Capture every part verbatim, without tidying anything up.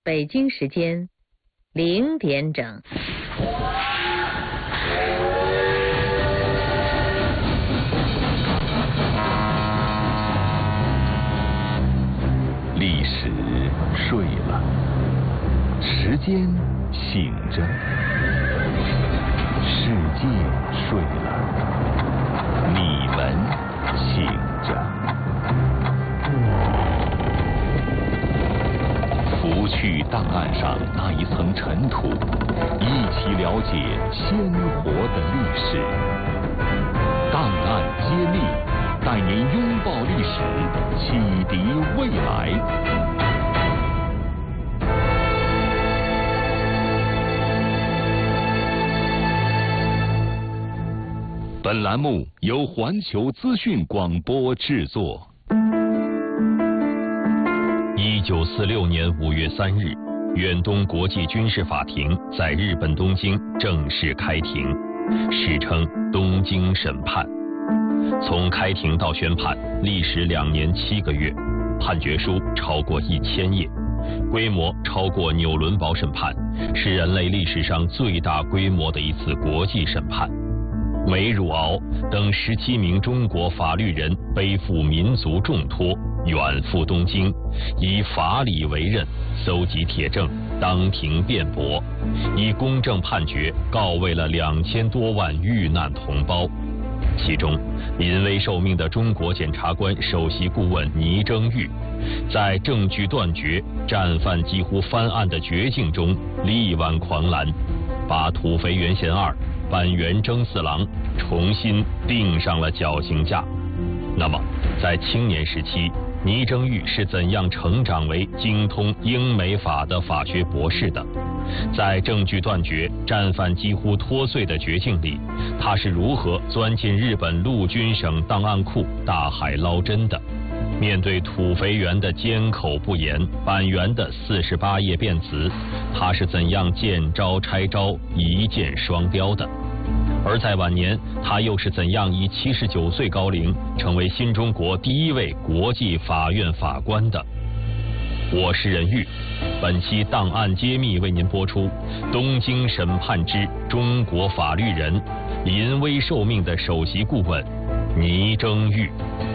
北京时间零点整。 历史睡了，时间醒着，世界睡了，你们醒着。拂去档案上那一层尘土，一起了解鲜活的历史。档案揭秘，带您拥抱历史，启迪未来。本栏目由环球资讯广播制作。一九四六年五月三日，远东国际军事法庭在日本东京正式开庭，史称东京审判。从开庭到宣判历时两年七个月，判决书超过一千页，规模超过纽伦堡审判，是人类历史上最大规模的一次国际审判。梅汝敖等十七名中国法律人背负民族重托，远赴东京，以法理为任，搜集铁证，当庭辩驳，以公正判决告慰了两千多万遇难同胞。其中，临危受命的中国检察官首席顾问倪征玉，在证据断绝、战犯几乎翻案的绝境中力挽狂澜，把土肥原贤二、板垣征四郎重新钉上了绞刑架。那么，在青年时期，倪征玉是怎样成长为精通英美法的法学博士的？在证据断绝、战犯几乎脱罪的绝境里，他是如何钻进日本陆军省档案库大海捞针的？面对土肥原的缄口不言，板垣的四十八页辩词，他是怎样见招拆招、一箭双雕的？而在晚年，他又是怎样以七十九岁高龄成为新中国第一位国际法院法官的？我是任玉，本期档案揭秘为您播出东京审判之中国法律人，临危受命的首席顾问倪征玉。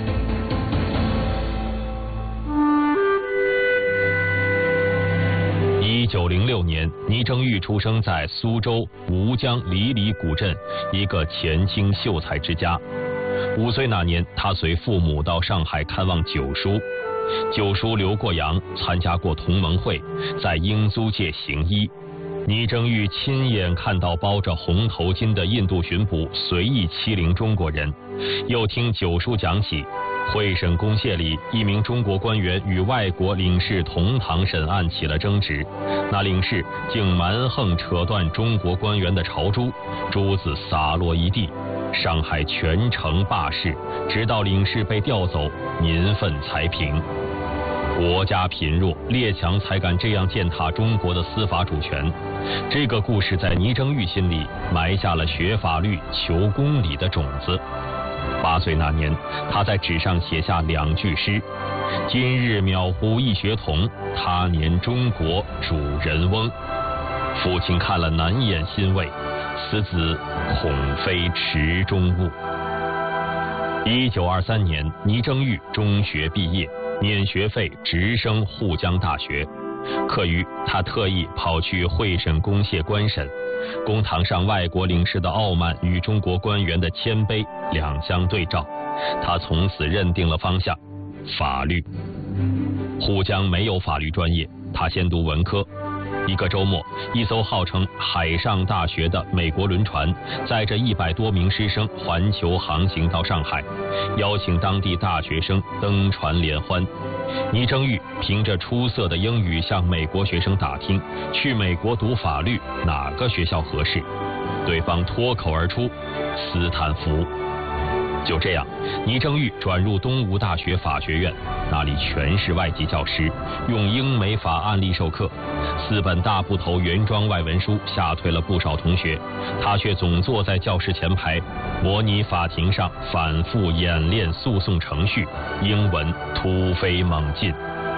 一九零六年，倪征玉出生在苏州吴江离里古镇一个前清秀才之家。五岁那年，他随父母到上海看望九叔。九叔刘过洋参加过同盟会，在英租界行医。倪征玉亲眼看到包着红头巾的印度巡捕随意欺凌中国人，又听九叔讲起会审公廨里一名中国官员与外国领事同堂审案起了争执，那领事竟蛮横扯断中国官员的朝珠，珠子洒落一地，上海全城罢市，直到领事被调走，民愤才平。国家贫弱，列强才敢这样践踏中国的司法主权。这个故事在倪征玉心里埋下了学法律、求公理的种子。八岁那年，他在纸上写下两句诗：今日渺乎一学童，他年中国主人翁。父亲看了难掩欣慰，此子恐非池中物。一九二三年，倪征玉中学毕业，免学费直升沪江大学。课余，他特意跑去会审公廨观审，公堂上外国领事的傲慢与中国官员的谦卑两相对照，他从此认定了方向：法律。沪江没有法律专业，他先读文科。一个周末，一艘号称海上大学的美国轮船载着一百多名师生环球航行到上海，邀请当地大学生登船联欢。倪征玉凭着出色的英语向美国学生打听去美国读法律哪个学校合适，对方脱口而出斯坦福。就这样，倪征玉转入东吴大学法学院，那里全是外籍教师，用英美法案例授课。四本大部头原装外文书吓退了不少同学，他却总坐在教室前排，模拟法庭上反复演练诉讼程序，英文突飞猛进。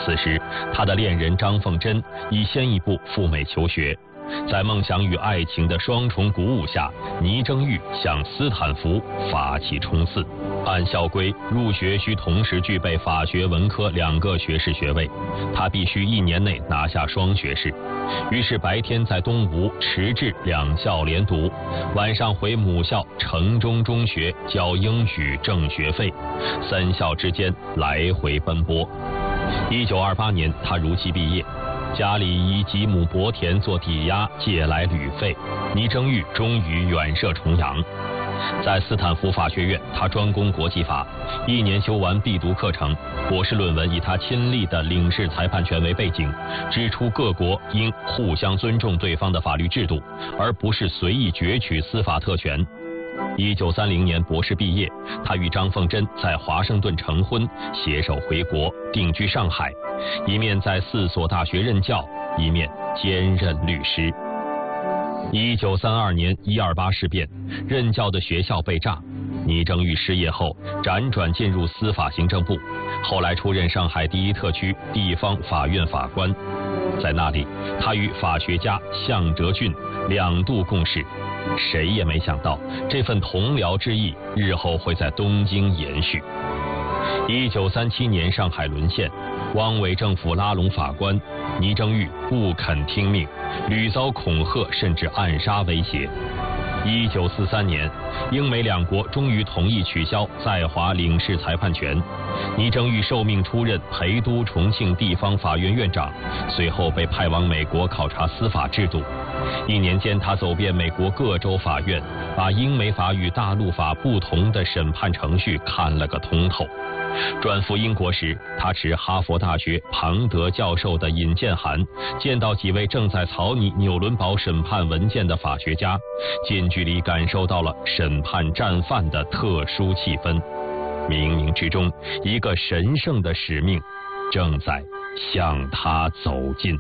此时，他的恋人张凤珍已先一步赴美求学。在梦想与爱情的双重鼓舞下，倪征玉向斯坦福发起冲刺。按校规，入学需同时具备法学、文科两个学士学位，他必须一年内拿下双学士。于是白天在东吴、迟滞两校连读，晚上回母校城中中学交英语挣学费，三校之间来回奔波。一九二八年，他如期毕业。家里以几亩薄田做抵押借来旅费，倪征玉终于远涉重洋。在斯坦福法学院，他专攻国际法，一年修完必读课程。博士论文以他亲历的领事裁判权为背景，指出各国应互相尊重对方的法律制度，而不是随意攫取司法特权。一九三零年博士毕业，他与张凤珍在华盛顿成婚，携手回国定居上海，一面在四所大学任教，一面兼任律师。一九三二年一二八事变，任教的学校被炸，倪征玉失业后辗转进入司法行政部，后来出任上海第一特区地方法院法官。在那里，他与法学家项哲俊两度共事。谁也没想到，这份同僚之谊日后会在东京延续。一九三七年上海沦陷，汪伪政府拉拢法官，倪征玉不肯听命，屡遭恐吓甚至暗杀威胁。一九四三年，英美两国终于同意取消在华领事裁判权，倪征玉受命出任陪都重庆地方法院院长，随后被派往美国考察司法制度。一年间，他走遍美国各州法院，把英美法与大陆法不同的审判程序看了个通透。转赴英国时，他持哈佛大学庞德教授的引荐函，见到几位正在草拟纽伦堡审判文件的法学家，近距离感受到了审判战犯的特殊气氛。冥冥之中，一个神圣的使命正在向他走近。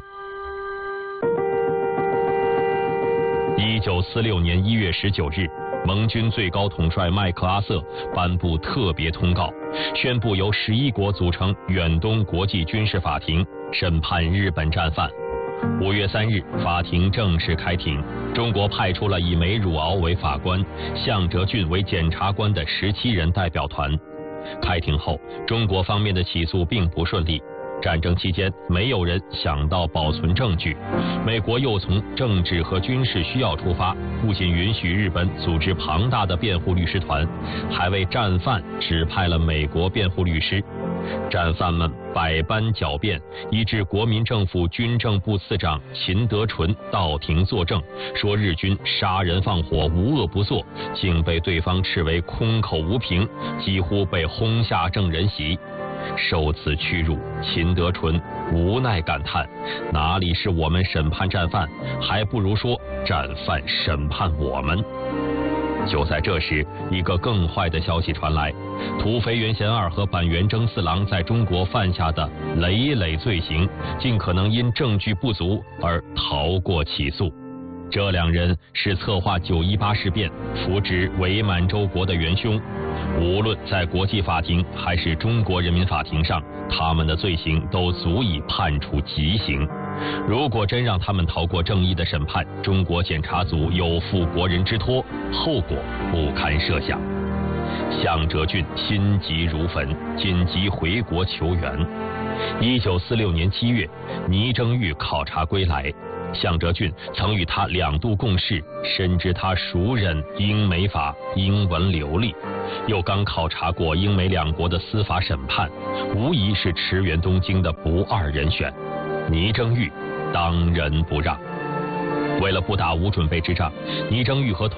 一九四六年一月十九日，盟军最高统帅麦克阿瑟颁布特别通告，宣布由十一国组成远东国际军事法庭审判日本战犯。五月三日，法庭正式开庭。中国派出了以梅汝敖为法官、项哲俊为检察官的十七人代表团。开庭后，中国方面的起诉并不顺利。战争期间，没有人想到保存证据。美国又从政治和军事需要出发，不仅允许日本组织庞大的辩护律师团，还为战犯指派了美国辩护律师。战犯们百般狡辩，以致国民政府军政部次长秦德纯到庭作证，说日军杀人放火无恶不作，竟被对方斥为空口无凭，几乎被轰下证人席。受此屈辱，秦德纯无奈感叹：哪里是我们审判战犯，还不如说战犯审判我们。就在这时，一个更坏的消息传来：土肥原贤二和板垣征四郎在中国犯下的累累罪行，尽可能因证据不足而逃过起诉。这两人是策划九一八事变、扶植伪满洲国的元凶。无论在国际法庭还是中国人民法庭上，他们的罪行都足以判处极刑。如果真让他们逃过正义的审判，中国检察组有负国人之托，后果不堪设想。项哲俊心急如焚，紧急回国求援。一九四六年七月，倪征玉考察归来，项哲俊曾与他两度共事，深知他熟稔英美法，英文流利，又刚考察过英美两国的司法审判，无疑是驰援东京的不二人选。倪征玉当仁不让。为了不打无准备之仗，倪征玉和